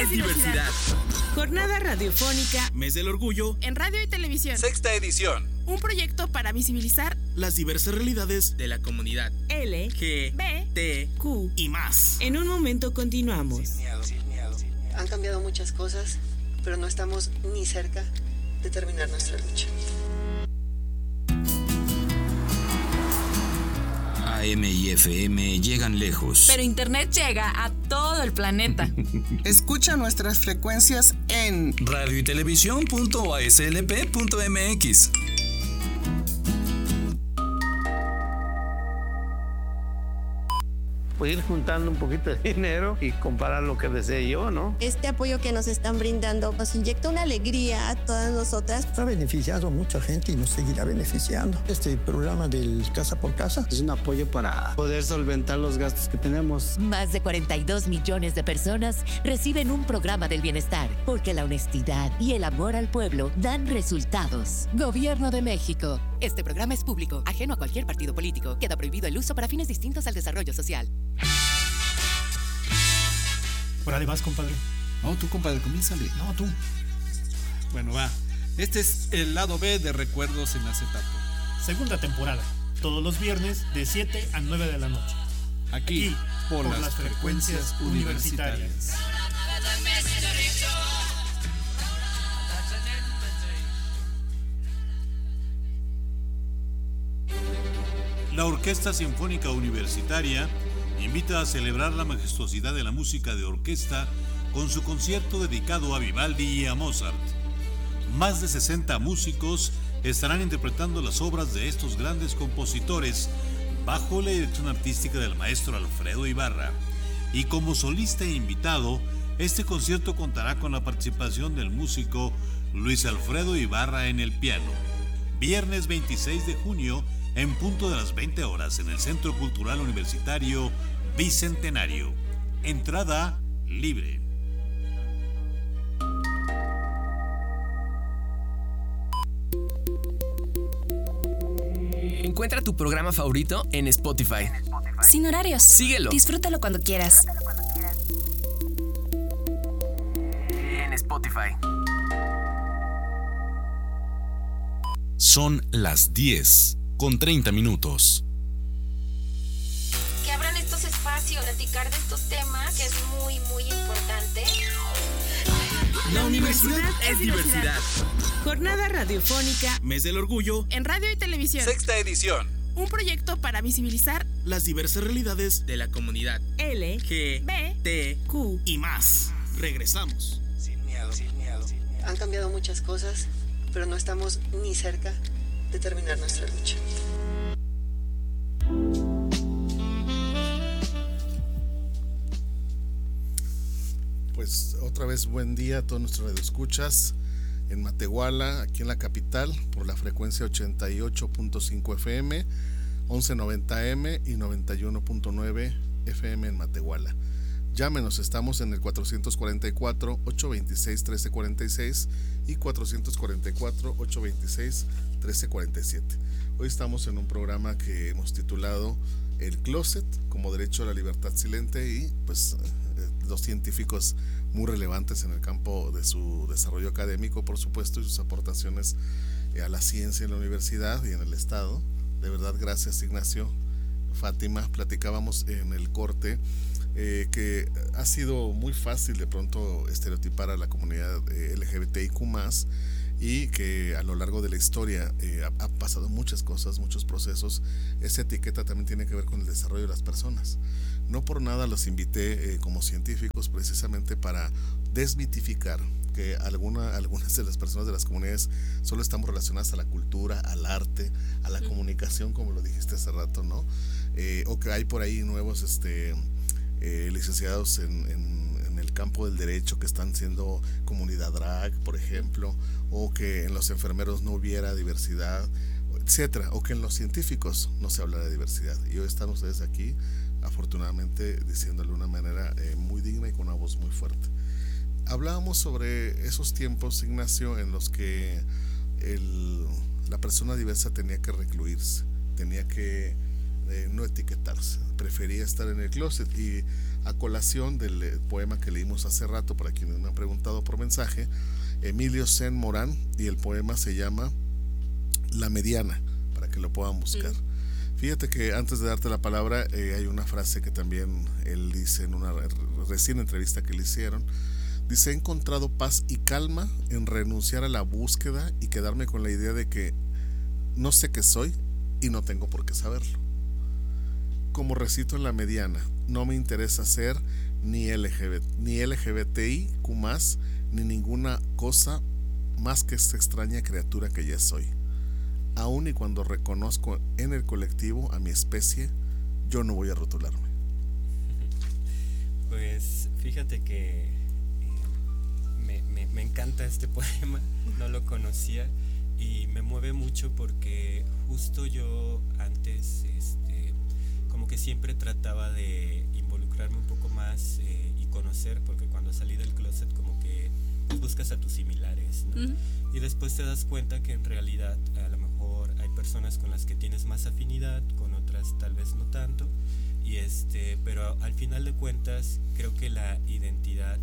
es diversidad. Jornada radiofónica Mes del Orgullo en radio y televisión. Sexta edición. Un proyecto para visibilizar las diversas realidades de la comunidad L, G, B, T, Q y más. En un momento continuamos. Sin miedo. Han cambiado muchas cosas, pero no estamos ni cerca de terminar nuestra lucha. AM y FM llegan lejos. Pero Internet llega a todo el planeta. Escucha nuestras frecuencias en radio y televisión.aslp.mx. Pues ir juntando un poquito de dinero y comprar lo que desee yo, ¿no? Este apoyo que nos están brindando nos inyecta una alegría a todas nosotras. Ha beneficiado a mucha gente y nos seguirá beneficiando. Este programa del Casa por Casa es un apoyo para poder solventar los gastos que tenemos. Más de 42 millones de personas reciben un programa del bienestar, porque la honestidad y el amor al pueblo dan resultados. Gobierno de México. Este programa es público, ajeno a cualquier partido político. Queda prohibido el uso para fines distintos al desarrollo social. Órale, vas, compadre. No, tú, compadre, comiénzale. No, tú. Bueno, va. Este es el lado B de Recuerdos en Acetato. Segunda temporada. Todos los viernes de 7 a 9 de la noche. Aquí por las frecuencias universitarias. La Orquesta Sinfónica Universitaria invita a celebrar la majestuosidad de la música de orquesta con su concierto dedicado a Vivaldi y a Mozart. Más de 60 músicos estarán interpretando las obras de estos grandes compositores bajo la dirección artística del maestro Alfredo Ibarra. Y como solista e invitado, este concierto contará con la participación del músico Luis Alfredo Ibarra en el piano. Viernes 26 de junio, en punto de las 20 horas, en el Centro Cultural Universitario Bicentenario. Entrada libre. Encuentra tu programa favorito en Spotify. Sin horarios. Síguelo. Disfrútalo cuando quieras. En Spotify. Son las 10:30. Que abran estos espacios, platicar de estos temas, que es muy, muy importante. La universidad es diversidad. Jornada radiofónica Mes del Orgullo en radio y televisión. Sexta edición. Un proyecto para visibilizar las diversas realidades de la comunidad L, G, B, T, Q y más. Regresamos. Sin miedo. Han cambiado muchas cosas, pero no estamos ni cerca de terminar nuestra lucha. Pues otra vez buen día a todos nuestros radioescuchas en Matehuala, aquí en la capital, por la frecuencia 88.5 FM, 1190M y 91.9 FM en Matehuala. Llámenos, estamos en el 444-826-1346 y 444-826-1347. Hoy estamos en un programa que hemos titulado El Closet como derecho a la libertad silente y pues los científicos muy relevantes en el campo de su desarrollo académico, por supuesto, y sus aportaciones a la ciencia en la universidad y en el estado. De verdad, gracias, Ignacio. Fátima, platicábamos en el corte que ha sido muy fácil de pronto estereotipar a la comunidad LGBTIQ+, y que a lo largo de la historia ha pasado muchas cosas, muchos procesos. Esa etiqueta también tiene que ver con el desarrollo de las personas. No por nada los invité como científicos, precisamente para desmitificar que algunas de las personas de las comunidades solo estamos relacionadas a la cultura, al arte, a la comunicación, como lo dijiste hace rato, ¿no? O que hay por ahí nuevos licenciados en el campo del derecho que están siendo comunidad drag, por ejemplo, o que en los enfermeros no hubiera diversidad, etcétera, o que en los científicos no se hablara de diversidad. Y hoy están ustedes aquí, afortunadamente, diciéndolo de una manera muy digna y con una voz muy fuerte. Hablábamos sobre esos tiempos, Ignacio, en los que la persona diversa tenía que recluirse, tenía que no etiquetarse, prefería estar en el closet. Y a colación del poema que leímos hace rato, para quienes me han preguntado por mensaje, Emilio Sen Morán, y el poema se llama La Mediana, para que lo puedan buscar. Fíjate que antes de darte la palabra, hay una frase que también él dice en una recién entrevista que le hicieron. Dice: he encontrado paz y calma en renunciar a la búsqueda y quedarme con la idea de que no sé qué soy y no tengo por qué saberlo. Como recito en La Mediana, no me interesa ser ni LGBTIQ+, ni ninguna cosa más que esta extraña criatura que ya soy. Aun y cuando reconozco en el colectivo a mi especie, yo no voy a rotularme. Pues fíjate que me encanta este poema, no lo conocía y me mueve mucho porque justo yo antes como que siempre trataba de involucrarme un poco más y conocer, porque cuando salí del closet como que pues, buscas a tus similares, ¿no? Y después te das cuenta que en realidad a lo mejor hay personas con las que tienes más afinidad, con otras tal vez no tanto, y pero al final de cuentas creo que la identidad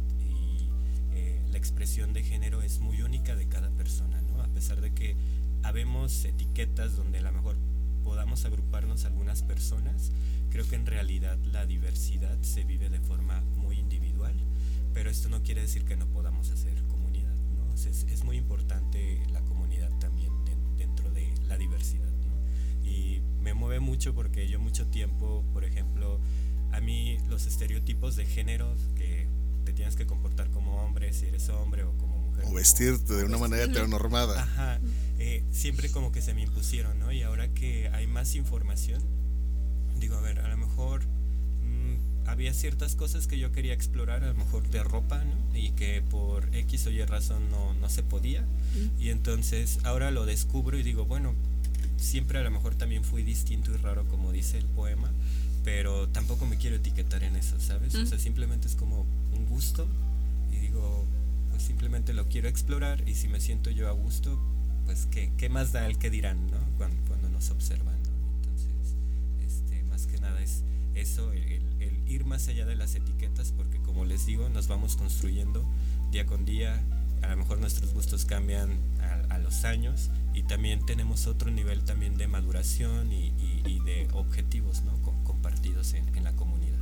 y la expresión de género es muy única de cada persona, ¿no? A pesar de que habemos etiquetas donde a lo mejor podamos agruparnos algunas personas, creo que en realidad la diversidad se vive de forma muy individual, pero esto no quiere decir que no podamos hacer comunidad, ¿no? O sea, es muy importante la comunidad también dentro de la diversidad, ¿no? Y me mueve mucho porque yo mucho tiempo, por ejemplo, a mí los estereotipos de género, que te tienes que comportar como hombre si eres hombre o como mujer, o vestirte de una manera heteronormada. Ajá, siempre como que se me impusieron, ¿no? Y ahora que hay más información, digo, a ver, a lo mejor había ciertas cosas que yo quería explorar, a lo mejor de ropa, ¿no? Y que por X o Y razón no se podía. Y entonces ahora lo descubro y digo, bueno, siempre a lo mejor también fui distinto y raro, como dice el poema, pero tampoco me quiero etiquetar en eso, ¿sabes? O sea, simplemente es como un gusto y digo, pues simplemente lo quiero explorar, y si me siento yo a gusto, pues qué más da el que dirán, ¿no? Cuando nos observan, ¿no? Entonces, más que nada es eso, el ir más allá de las etiquetas, porque como les digo, nos vamos construyendo día con día. A lo mejor nuestros gustos cambian a los años, y también tenemos otro nivel también de maduración y de objetivos, ¿no? Compartidos en la comunidad.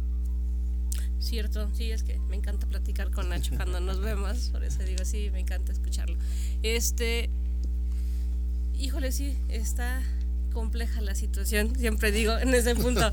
Cierto, sí, es que me encanta platicar con Nacho cuando nos vemos, por eso digo, sí, me encanta escucharlo. Híjole, sí, está compleja la situación, siempre digo en ese punto.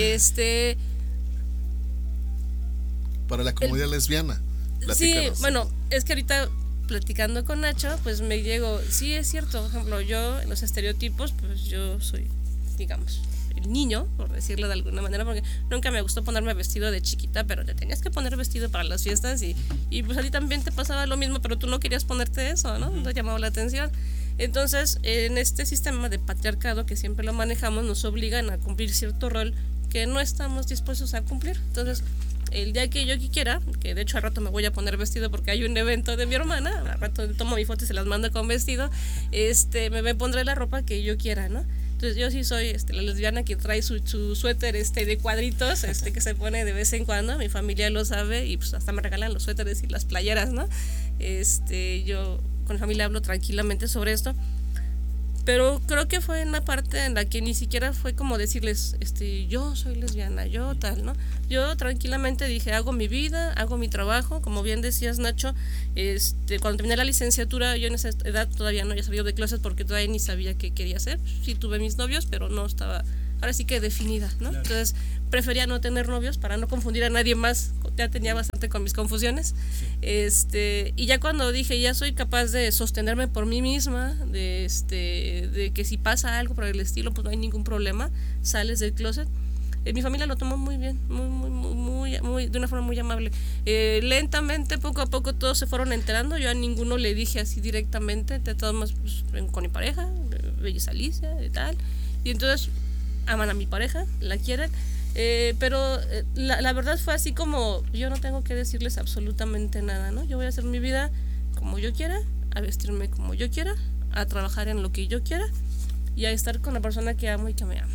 Para la comunidad lesbiana. Sí, bueno, es que ahorita platicando con Nacho, pues me llego, sí es cierto, por ejemplo, yo en los estereotipos, pues yo soy, digamos, el niño, por decirlo de alguna manera, porque nunca me gustó ponerme vestido de chiquita, pero te tenías que poner vestido para las fiestas y pues a ti también te pasaba lo mismo, pero tú no querías ponerte eso, ¿no? Te llamaba la atención. Entonces, en este sistema de patriarcado que siempre lo manejamos, nos obligan a cumplir cierto rol que no estamos dispuestos a cumplir. Entonces, el día que yo quiera, que de hecho al rato me voy a poner vestido porque hay un evento de mi hermana, al rato tomo mi foto y se las mando con vestido, me pondré la ropa que yo quiera, ¿no? Entonces yo sí soy la lesbiana que trae su suéter de cuadritos, que se pone de vez en cuando, mi familia lo sabe y pues hasta me regalan los suéteres y las playeras, ¿no? Yo con mi familia hablo tranquilamente sobre esto, pero creo que fue en la parte en la que ni siquiera fue como decirles, yo soy lesbiana, yo tal, ¿no? Yo tranquilamente dije, hago mi vida, hago mi trabajo, como bien decías, Nacho, cuando terminé la licenciatura, yo en esa edad todavía no había salido de closet porque todavía ni sabía qué quería hacer. Sí tuve mis novios, pero no estaba, ahora sí que definida, ¿no? Claro. Entonces prefería no tener novios para no confundir a nadie más, ya tenía bastante con mis confusiones. Sí. Y ya cuando dije, ya soy capaz de sostenerme por mí misma, de que si pasa algo por el estilo, pues no hay ningún problema, sales del closet. Mi familia lo tomó muy bien, muy, de una forma muy amable. Lentamente, poco a poco, todos se fueron enterando. Yo a ninguno le dije así directamente, de todos más pues, con mi pareja, belleza Alicia y tal. Y entonces aman a mi pareja, la quieren. Pero la verdad fue así como, yo no tengo que decirles absolutamente nada, ¿no? Yo voy a hacer mi vida como yo quiera, a vestirme como yo quiera, a trabajar en lo que yo quiera y a estar con la persona que amo y que me ama.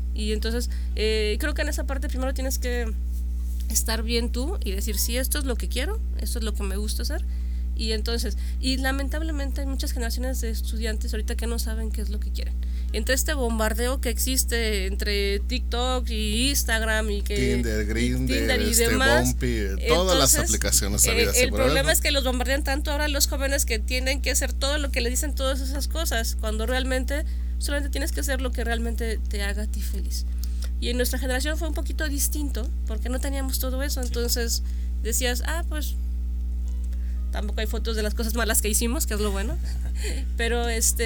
Y entonces creo que en esa parte primero tienes que estar bien tú y decir, sí, esto es lo que quiero, esto es lo que me gusta hacer. Y entonces, y lamentablemente hay muchas generaciones de estudiantes ahorita que no saben qué es lo que quieren. Entre este bombardeo que existe entre TikTok y Instagram y que Tinder, Grindr, y demás, Bumpy, todas las aplicaciones habidas y el por haber, problema ¿no? es que los bombardean tanto ahora los jóvenes que tienen que hacer todo lo que le dicen todas esas cosas, cuando realmente solamente tienes que hacer lo que realmente te haga a ti feliz. Y en nuestra generación fue un poquito distinto, porque no teníamos todo eso, entonces decías, pues tampoco hay fotos de las cosas malas que hicimos, que es lo bueno, pero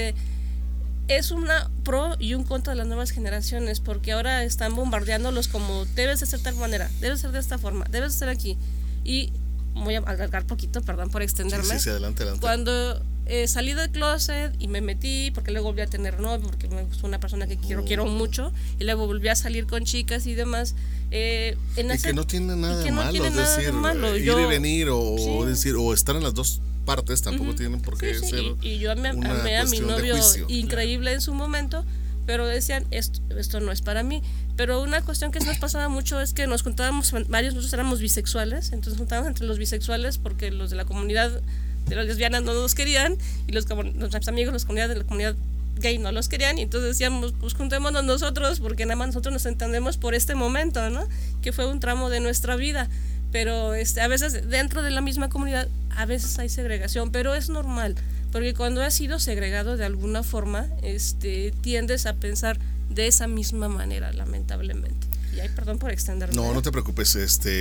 es una pro y un contra de las nuevas generaciones, porque ahora están bombardeándolos como debes de ser de tal manera, debes ser de esta forma, debes de ser aquí. Y voy a alargar poquito, perdón por extenderme. Sí, adelante. Cuando salí del closet y me metí, porque luego volví a tener novio, porque me gustó una persona que quiero mucho, y luego volví a salir con chicas y demás. Y que no tiene nada de malo, es decir, ir y venir o decir, o estar en las dos partes tampoco tienen por qué ser. Y yo amé a mi novio increíble en su momento, pero decían, esto no es para mí. Pero una cuestión que nos pasaba mucho es que nos juntábamos, nosotros éramos bisexuales, entonces juntábamos entre los bisexuales porque los de la comunidad de las lesbianas no nos querían y nuestros amigos, los comunidades de la comunidad gay no los querían, y entonces decíamos, pues juntémonos nosotros porque nada más nosotros nos entendemos por este momento, ¿no? Que fue un tramo de nuestra vida. Pero a veces dentro de la misma comunidad a veces hay segregación, pero es normal, porque cuando has sido segregado de alguna forma, tiendes a pensar de esa misma manera, lamentablemente. Y ay, perdón por extenderme. No te preocupes,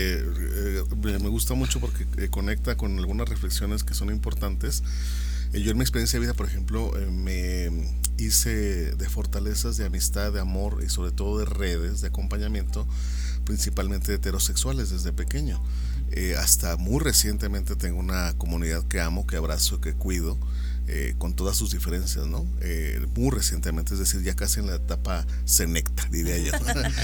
me gusta mucho porque conecta con algunas reflexiones que son importantes. Yo en mi experiencia de vida, por ejemplo, me hice de fortalezas de amistad, de amor y sobre todo de redes de acompañamiento, principalmente heterosexuales desde pequeño. Hasta muy recientemente tengo una comunidad que amo, que abrazo, que cuido, con todas sus diferencias, ¿no? Muy recientemente, es decir, ya casi en la etapa senecta, diría yo.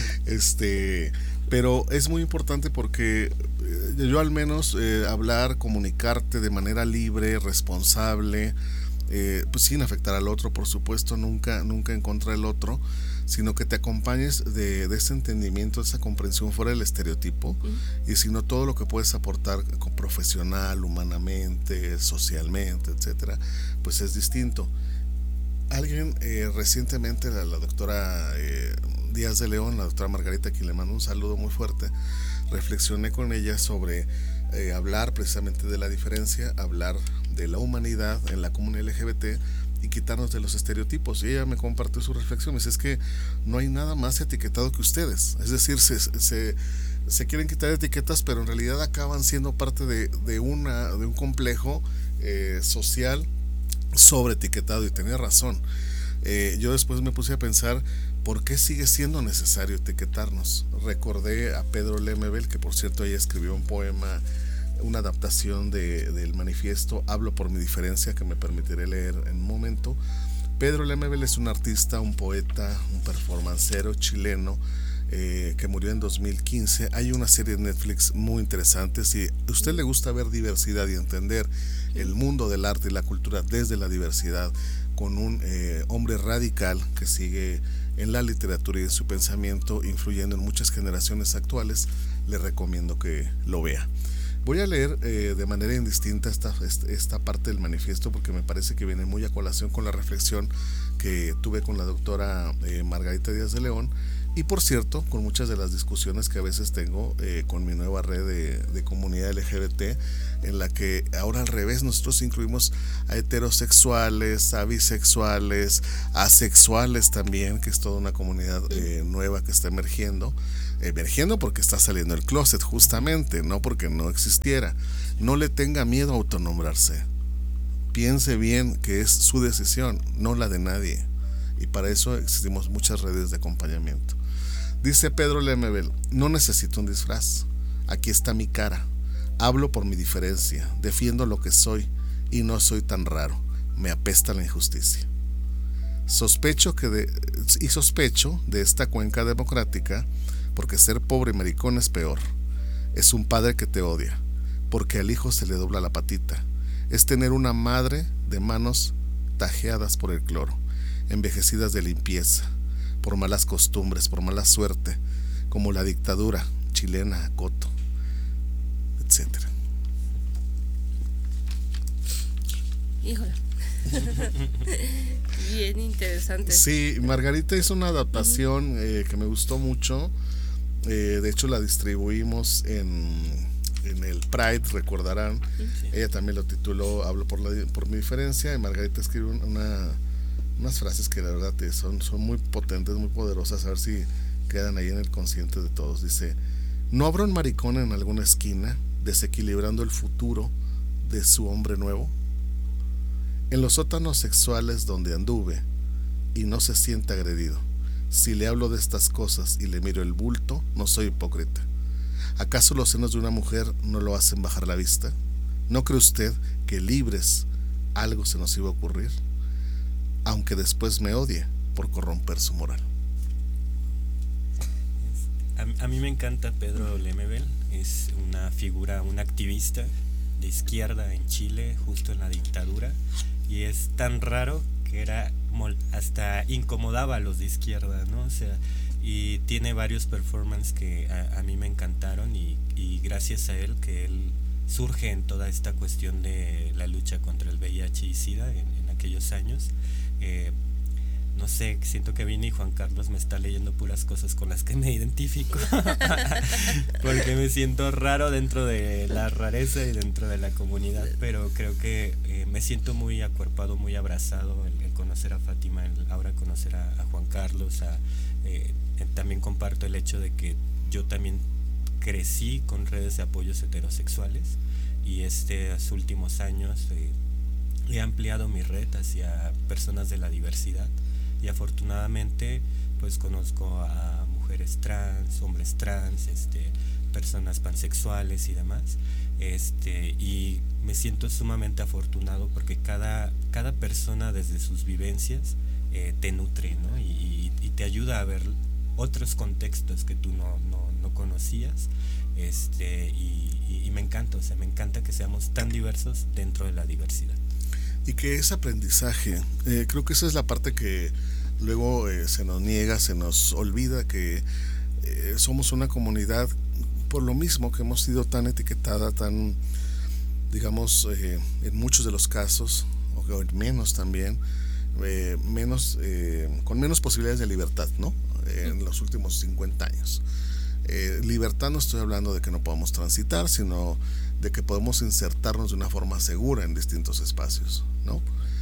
Pero es muy importante porque yo al menos hablar, comunicarte de manera libre, responsable, pues sin afectar al otro, por supuesto, nunca en contra del otro, sino que te acompañes de ese entendimiento, de esa comprensión fuera del estereotipo, y sino todo lo que puedes aportar profesional, humanamente, socialmente, etcétera, pues es distinto. Alguien recientemente, la doctora Díaz de León, la doctora Margarita, a quien le mando un saludo muy fuerte, reflexioné con ella sobre hablar precisamente de la diferencia, hablar de la humanidad en la comunidad LGBT y quitarnos de los estereotipos. Y ella me compartió su reflexión, me dice, es que no hay nada más etiquetado que ustedes, es decir, se quieren quitar etiquetas, pero en realidad acaban siendo parte de un complejo social sobre etiquetado, y tenía razón. Yo después me puse a pensar, ¿por qué sigue siendo necesario etiquetarnos? Recordé a Pedro Lemebel, que por cierto ella escribió un poema, una adaptación del manifiesto Hablo por mi diferencia, que me permitiré leer en un momento. Pedro Lemebel es un artista, un poeta, un performancero chileno que murió en 2015. Hay una serie de Netflix muy interesante. Si a usted le gusta ver diversidad y entender el mundo del arte y la cultura desde la diversidad, con un hombre radical que sigue en la literatura y en su pensamiento, influyendo en muchas generaciones actuales, le recomiendo que lo vea. Voy a leer de manera indistinta esta parte del manifiesto porque me parece que viene muy a colación con la reflexión que tuve con la doctora Margarita Díaz de León, y por cierto con muchas de las discusiones que a veces tengo con mi nueva red de comunidad LGBT, en la que ahora al revés nosotros incluimos a heterosexuales, a bisexuales, asexuales también, que es toda una comunidad nueva que está emergiendo porque está saliendo el closet, justamente, no porque no existiera. No le tenga miedo a autonombrarse, piense bien que es su decisión, no la de nadie, y para eso existimos muchas redes de acompañamiento. Dice Pedro Lemebel, no necesito un disfraz, aquí está mi cara, hablo por mi diferencia, defiendo lo que soy y no soy tan raro, me apesta la injusticia. Sospecho de esta cuenca democrática, porque ser pobre y maricón es peor. Es un padre que te odia, porque al hijo se le dobla la patita. Es tener una madre de manos tajeadas por el cloro, envejecidas de limpieza, por malas costumbres, por mala suerte, como la dictadura chilena, Coto, etcétera. Híjole. Bien interesante. Sí, Margarita hizo una adaptación que me gustó mucho. De hecho la distribuimos en el Pride, recordarán. Ella también lo tituló Hablo por mi diferencia, y Margarita escribe unas frases que la verdad son muy potentes, muy poderosas, a ver si quedan ahí en el consciente de todos. Dice: ¿no habrá un maricón en alguna esquina desequilibrando el futuro de su hombre nuevo? En los sótanos sexuales donde anduve y no se siente agredido. Si le hablo de estas cosas y le miro el bulto, no soy hipócrita. ¿Acaso los senos de una mujer no lo hacen bajar la vista? ¿No cree usted que libres algo se nos iba a ocurrir? Aunque después me odie por corromper su moral. A mí me encanta Pedro Lemebel, es una figura, un activista de izquierda en Chile, justo en la dictadura, y es tan raro que hasta incomodaba a los de izquierda, ¿no? O sea, y tiene varios performances que a mí me encantaron, y gracias a él, que él surge en toda esta cuestión de la lucha contra el VIH y SIDA en aquellos años. No sé, siento que Vini y Juan Carlos me está leyendo puras cosas con las que me identifico porque me siento raro dentro de la rareza y dentro de la comunidad, pero creo que me siento muy acuerpado, muy abrazado el conocer a Fátima, el ahora conocer a Juan Carlos, también comparto el hecho de que yo también crecí con redes de apoyos heterosexuales, y estos últimos años he ampliado mi red hacia personas de la diversidad, y afortunadamente pues conozco a mujeres trans, hombres trans, personas pansexuales y demás, y me siento sumamente afortunado porque cada persona desde sus vivencias te nutre, ¿no? y te ayuda a ver otros contextos que tú no conocías, y me encanta, o sea, me encanta que seamos tan diversos dentro de la diversidad. Y que ese aprendizaje, creo que esa es la parte que luego se nos niega, se nos olvida, que somos una comunidad, por lo mismo que hemos sido tan etiquetada, tan, digamos, en muchos de los casos, o en menos también, con menos posibilidades de libertad, ¿no? En los últimos 50 años. Libertad no estoy hablando de que no podamos transitar, sino de que podemos insertarnos de una forma segura en distintos espacios, ¿no?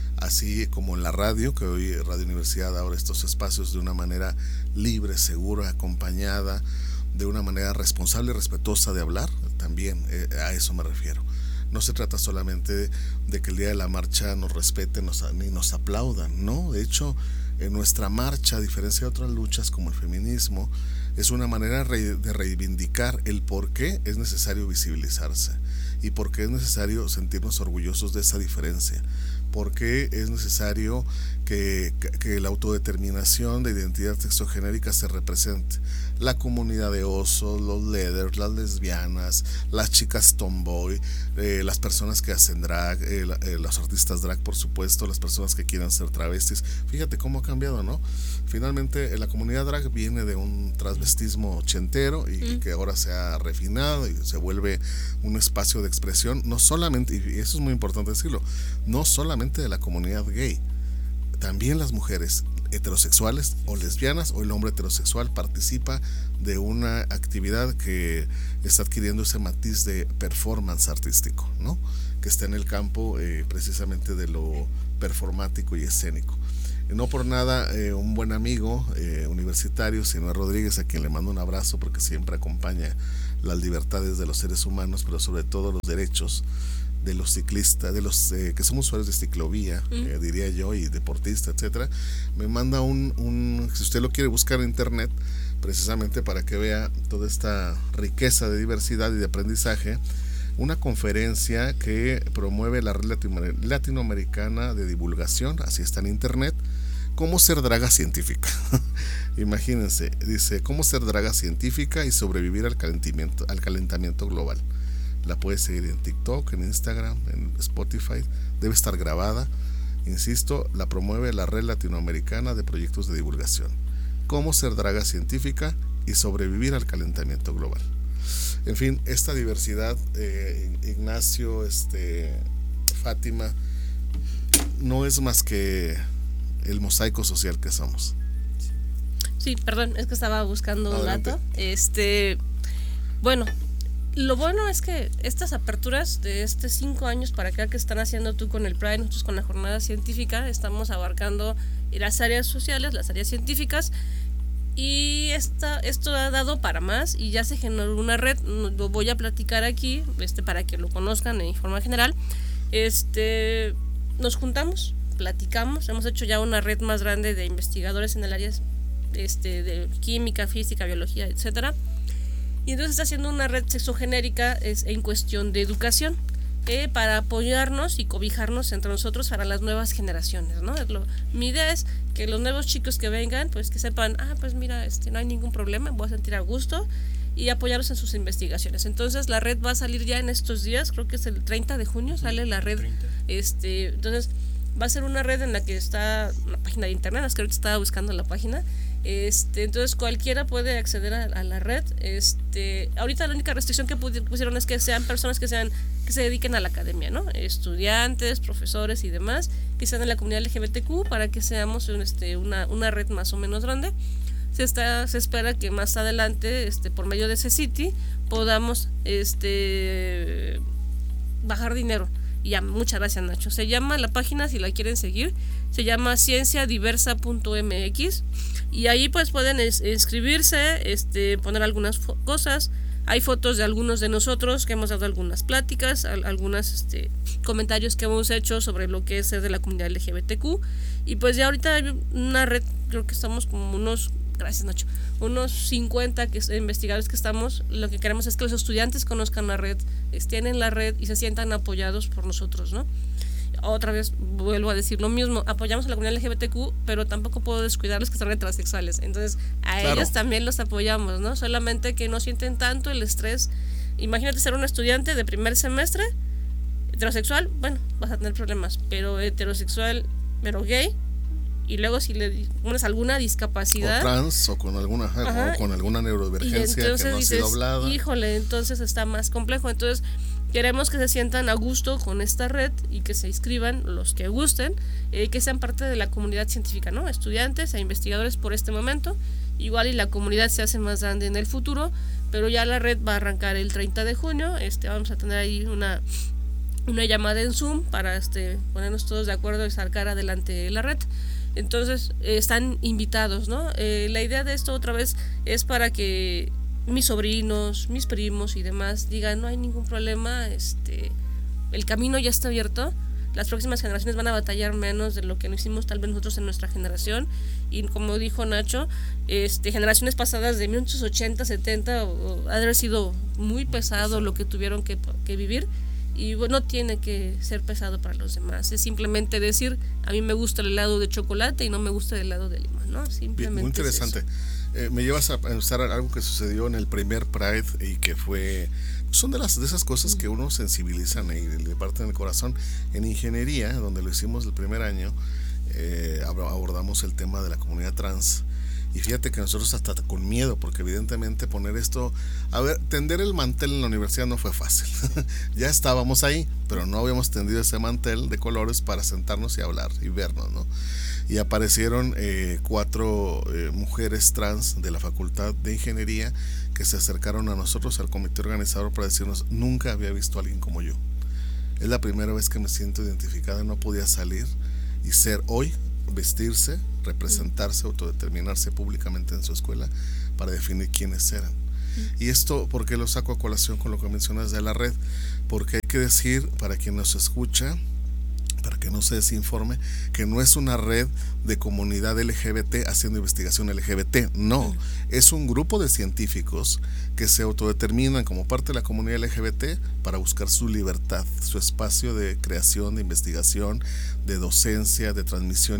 Así como en la radio, que hoy Radio Universidad abre estos espacios de una manera libre, segura, acompañada, de una manera responsable y respetuosa de hablar, también a eso me refiero. No se trata solamente de que el día de la marcha nos respeten ni nos aplaudan, ¿no? De hecho, en nuestra marcha, a diferencia de otras luchas como el feminismo, es una manera de reivindicar el por qué es necesario visibilizarse y por qué es necesario sentirnos orgullosos de esa diferencia, por qué es necesario que la autodeterminación de identidad sexogenérica se represente. La comunidad de osos, los leathers, las lesbianas, las chicas tomboy, las personas que hacen drag, los artistas drag, por supuesto, las personas que quieran ser travestis. Fíjate cómo ha cambiado, ¿no? Finalmente la comunidad drag viene de un transvestismo ochentero y que ahora se ha refinado y se vuelve un espacio de expresión, no solamente, y eso es muy importante decirlo, no solamente de la comunidad gay, también las mujeres heterosexuales o lesbianas o el hombre heterosexual participa de una actividad que está adquiriendo ese matiz de performance artístico, ¿no? Que está en el campo precisamente de lo performático y escénico. No por nada, un buen amigo universitario, Sinue Rodríguez, a quien le mando un abrazo porque siempre acompaña las libertades de los seres humanos, pero sobre todo los derechos de los ciclistas, de los que somos usuarios de ciclovía, diría yo, y deportistas, etcétera. Me manda si usted lo quiere buscar en internet, precisamente para que vea toda esta riqueza de diversidad y de aprendizaje, una conferencia que promueve la Red Latinoamericana de Divulgación, así está en internet, cómo ser draga científica. Imagínense, dice, cómo ser draga científica y sobrevivir al calentamiento global. La puedes seguir en TikTok, en Instagram, en Spotify, debe estar grabada. Insisto, la promueve la Red Latinoamericana de Proyectos de Divulgación. cómo ser draga científica y sobrevivir al calentamiento global. En fin, esta diversidad, Ignacio, Fátima, no es más que el mosaico social que somos. Sí, perdón, es que estaba buscando Adelante. un dato. Bueno, lo bueno es que estas aperturas de 5 años para acá que están haciendo tú con el Pride, nosotros con la jornada científica, estamos abarcando las áreas sociales, las áreas científicas, y esto ha dado para más y ya se generó una red. Lo voy a platicar aquí para que lo conozcan en forma general. Nos juntamos, platicamos, hemos hecho ya una red más grande de investigadores en el área de química, física, biología, etcétera. Y entonces está haciendo una red sexogenérica en cuestión de educación, para apoyarnos y cobijarnos entre nosotros para las nuevas generaciones, ¿no? Mi idea es que los nuevos chicos que vengan, pues que sepan, pues mira, no hay ningún problema, voy a sentir a gusto, y apoyarlos en sus investigaciones. Entonces la red va a salir ya en estos días, creo que es el 30 de junio, sale la red. Entonces va a ser una red en la que está una página de internet, es que ahorita estaba buscando la página. Entonces cualquiera puede acceder a la red. Ahorita la única restricción que pusieron es que sean personas que se dediquen a la academia, ¿no? Estudiantes, profesores y demás, que sean de la comunidad LGBTQ, para que seamos una red más o menos grande. Se espera que más adelante, por medio de ese City, podamos bajar dinero. Y ya, muchas gracias, Nacho. Se llama la página, si la quieren seguir, se llama cienciadiversa.mx, y ahí pues pueden inscribirse, poner algunas cosas. Hay fotos de algunos de nosotros que hemos dado algunas pláticas, algunos comentarios que hemos hecho sobre lo que es ser de la comunidad LGBTQ. Y pues ya ahorita hay una red, creo que estamos como unos 50 investigadores que estamos. Lo que queremos es que los estudiantes conozcan la red, estén en la red y se sientan apoyados por nosotros, ¿no? Otra vez vuelvo a decir lo mismo, apoyamos a la comunidad LGBTQ, pero tampoco puedo descuidar los que son transexuales. Entonces a ellos también los apoyamos, ¿no? Solamente que no sienten tanto el estrés. Imagínate ser un estudiante de primer semestre heterosexual, bueno, vas a tener problemas, pero heterosexual, pero gay, y luego si le pones alguna discapacidad o trans o con alguna neurodivergencia que no ha sido hablada, híjole, entonces está más complejo. Entonces queremos que se sientan a gusto con esta red y que se inscriban los que gusten, que sean parte de la comunidad científica, ¿no? Estudiantes e investigadores por este momento. Igual y la comunidad se hace más grande en el futuro, pero ya la red va a arrancar el 30 de junio. Vamos a tener ahí una llamada en Zoom para ponernos todos de acuerdo y sacar adelante la red. Entonces están invitados, ¿no? La idea de esto otra vez es para que mis sobrinos, mis primos y demás digan, no hay ningún problema, el camino ya está abierto. Las próximas generaciones van a batallar menos de lo que no hicimos tal vez nosotros en nuestra generación. Y como dijo Nacho, generaciones pasadas de 1980, 70, ha de haber sido muy pesado lo que tuvieron que vivir. Y no tiene que ser pesado para los demás. Es simplemente decir, a mí me gusta el helado de chocolate y no me gusta el helado de limón, ¿no? Simplemente. Muy interesante. Me llevas a pensar algo que sucedió en el primer Pride y que son de esas cosas que uno sensibilizan y le parten el corazón. En ingeniería, donde lo hicimos el primer año, abordamos el tema de la comunidad trans. Y fíjate que nosotros hasta con miedo, porque evidentemente tender el mantel en la universidad no fue fácil. Ya estábamos ahí, pero no habíamos tendido ese mantel de colores para sentarnos y hablar y vernos, ¿no? Y aparecieron 4 mujeres trans de la Facultad de Ingeniería que se acercaron a nosotros, al comité organizador, para decirnos, nunca había visto a alguien como yo. Es la primera vez que me siento identificada, no podía salir y ser hoy, vestirse, representarse, autodeterminarse públicamente en su escuela para definir quiénes eran. Y esto, ¿por qué lo saco a colación con lo que mencionas de la red? Porque hay que decir, para quien nos escucha, para que no se desinforme, que no es una red de comunidad LGBT haciendo investigación LGBT, no, es un grupo de científicos que se autodeterminan como parte de la comunidad LGBT para buscar su libertad, su espacio de creación, de investigación, de docencia, de transmisión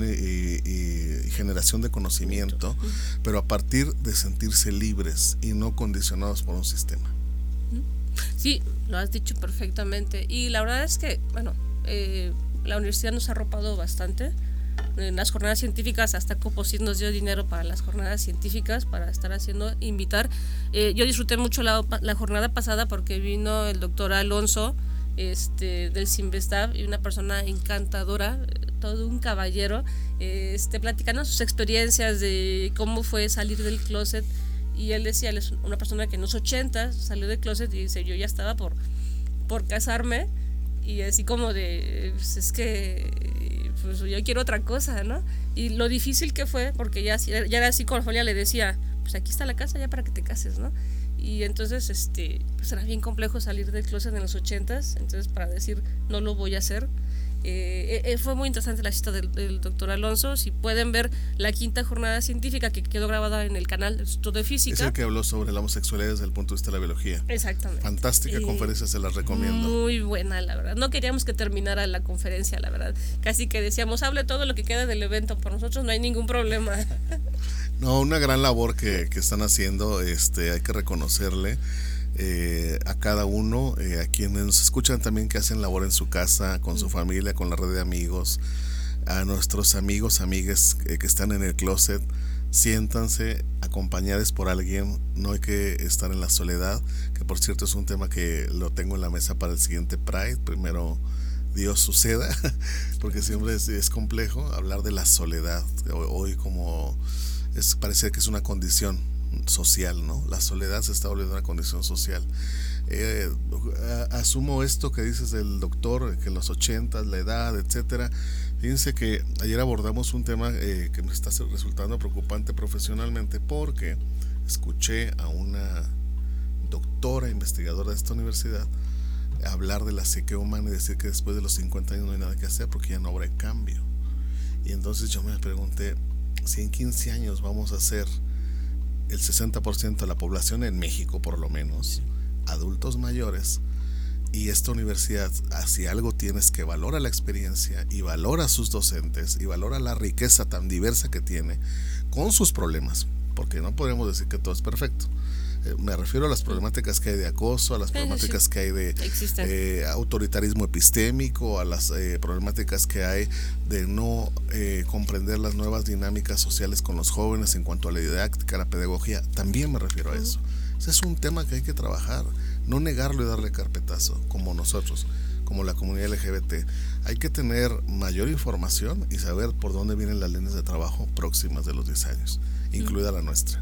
y generación de conocimiento, pero a partir de sentirse libres y no condicionados por un sistema. Sí, lo has dicho perfectamente. Y la verdad es que, la universidad nos ha arropado bastante. en las jornadas científicas, hasta Coposit nos dio dinero para las jornadas científicas, para estar haciendo, invitar. Yo disfruté mucho la jornada pasada porque vino el doctor Alonso del Cinvestav, y una persona encantadora, todo un caballero, platicando sus experiencias de cómo fue salir del closet. Y él decía, él es una persona que en los 80 salió del closet y dice, yo ya estaba por casarme, y así como de, pues es que pues yo quiero otra cosa, ¿no? Y lo difícil que fue, porque ya era así, como familia le decía, pues aquí está la casa ya para que te cases, ¿no? Y entonces pues era bien complejo salir del closet en los 80s, entonces para decir no lo voy a hacer. Fue muy interesante la cita del doctor Alonso. Si pueden ver la 5ª jornada científica que quedó grabada en el canal del Instituto de Física. Es el que habló sobre la homosexualidad desde el punto de vista de la biología. Exactamente. Fantástica conferencia, se las recomiendo. Muy buena, la verdad. No queríamos que terminara la conferencia, la verdad. Casi que decíamos, hable todo lo que queda del evento. Por nosotros no hay ningún problema. No, una gran labor que están haciendo, hay que reconocerle. A cada uno, a quienes nos escuchan también, que hacen labor en su casa, con su familia, con la red de amigos, a nuestros amigos, amigas que están en el closet, siéntanse acompañados por alguien, no hay que estar en la soledad, que por cierto es un tema que lo tengo en la mesa para el siguiente Pride. Primero Dios suceda, porque siempre es complejo hablar de la soledad hoy, como parece que es una condición social, ¿no? La soledad se está volviendo una condición social. Asumo esto que dices del doctor, que en los 80, la edad, etcétera. Fíjense que ayer abordamos un tema que me está resultando preocupante profesionalmente, porque escuché a una doctora investigadora de esta universidad hablar de la psique humana y decir que después de los 50 años no hay nada que hacer porque ya no habrá cambio. Y entonces yo me pregunté, si en 15 años vamos a hacer el 60% de la población en México, por lo menos, adultos mayores, y esta universidad, si algo tienes, que valora la experiencia y valora a sus docentes y valora la riqueza tan diversa que tiene, con sus problemas, porque no podemos decir que todo es perfecto. Me refiero a las problemáticas que hay de acoso, a las problemáticas que hay de autoritarismo epistémico, a las problemáticas que hay de no comprender las nuevas dinámicas sociales con los jóvenes en cuanto a la didáctica, a la pedagogía. También me refiero a eso. Ese es un tema que hay que trabajar, no negarlo y darle carpetazo, como nosotros, como la comunidad LGBT. Hay que tener mayor información y saber por dónde vienen las líneas de trabajo próximas de los 10 años, incluida la nuestra.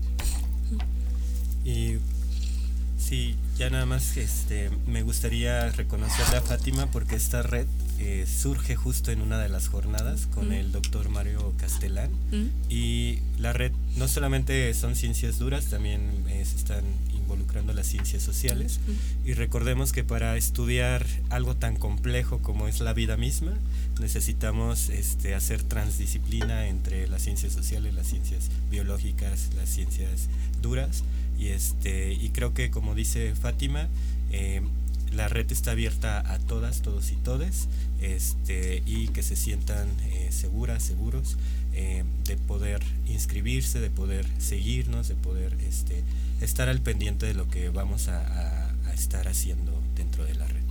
Y sí, ya nada más me gustaría reconocerle a Fátima, porque esta red surge justo en una de las jornadas con el doctor Mario Castellán, y la red no solamente son ciencias duras, también se están involucrando las ciencias sociales, y recordemos que para estudiar algo tan complejo como es la vida misma, necesitamos hacer transdisciplina entre las ciencias sociales, las ciencias biológicas, las ciencias duras, y creo que, como dice Fátima, la red está abierta a todas, todos y todes, y que se sientan seguros de poder inscribirse, de poder seguirnos, de poder estar al pendiente de lo que vamos a estar haciendo dentro de la red.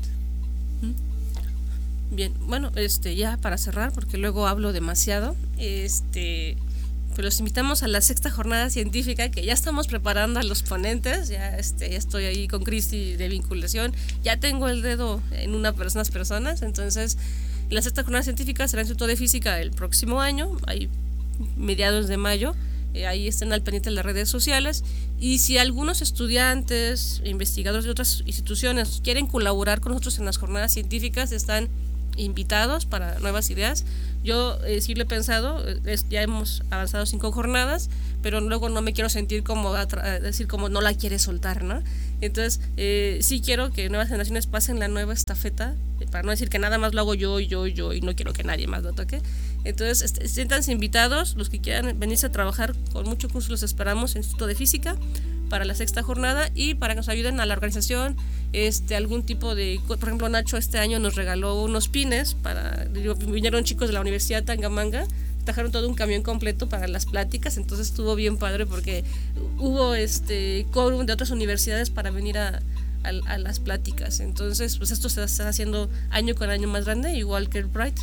Bien, bueno, ya para cerrar, porque luego hablo demasiado, pues los invitamos a la 6ª jornada científica, que ya estamos preparando a los ponentes. Ya estoy ahí con Cristi de vinculación, ya tengo el dedo en unas personas. Entonces la 6ª jornada científica será en el Instituto de Física el próximo año, ahí mediados de mayo. Ahí estén al pendiente de las redes sociales, y si algunos estudiantes, investigadores de otras instituciones quieren colaborar con nosotros en las jornadas científicas, están invitados para nuevas ideas. Yo sí lo he pensado, ya hemos avanzado 5 jornadas, pero luego no me quiero sentir como decir como no la quiere soltar, ¿no? Entonces sí quiero que nuevas generaciones pasen la nueva estafeta, para no decir que nada más lo hago yo y no quiero que nadie más lo toque. Entonces siéntanse invitados, los que quieran venirse a trabajar, con mucho gusto los esperamos en el Instituto de Física para la 6ª jornada, y para que nos ayuden a la organización, algún tipo de, por ejemplo, Nacho este año nos regaló unos pines vinieron chicos de la Universidad Tangamanga, trajeron todo un camión completo para las pláticas, entonces estuvo bien padre porque hubo quórum de otras universidades para venir a las pláticas. Entonces pues esto se está haciendo año con año más grande, igual que el Pride.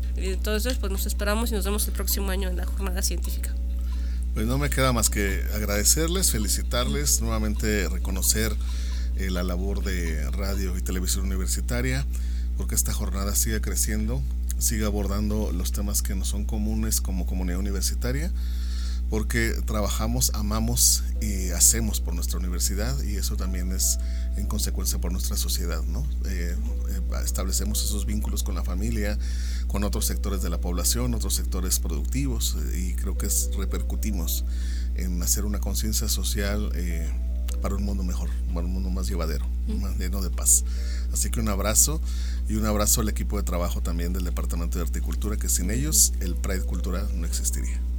Entonces, pues nos esperamos y nos vemos el próximo año en la jornada científica. Pues no me queda más que agradecerles, felicitarles, nuevamente reconocer la labor de radio y televisión universitaria, porque esta jornada siga creciendo, siga abordando los temas que nos son comunes como comunidad universitaria, porque trabajamos, amamos y hacemos por nuestra universidad, y eso también es en consecuencia por nuestra sociedad, ¿no? Establecemos esos vínculos con la familia, con otros sectores de la población, otros sectores productivos, y creo que repercutimos en hacer una conciencia social para un mundo mejor, para un mundo más llevadero, más lleno de paz. Así que un abrazo, y un abrazo al equipo de trabajo también del Departamento de Arte y Cultura, que sin ellos el Pride Cultural no existiría.